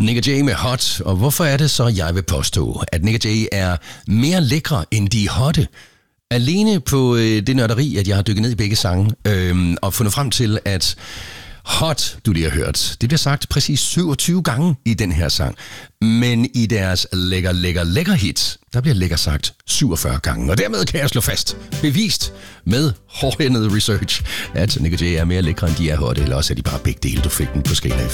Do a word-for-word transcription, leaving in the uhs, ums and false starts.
Nick og Jay med Hot. Og hvorfor er det så, jeg vil påstå, at Nick og Jay er mere lækre end de hotte? Alene på øh, det nørderi, at jeg har dykket ned i begge sange, øh, og fundet frem til, at Hot, du lige har hørt, det bliver sagt præcis syvogtyve gange i den her sang. Men i deres lækker, lækker, lækker hit, der bliver lækker sagt syvogfyrre gange. Og dermed kan jeg slå fast, bevist med hårdhændet research, at Nick og Jay er mere lækre, end de er hotte, eller også er de bare begge dele, du fik den på skala af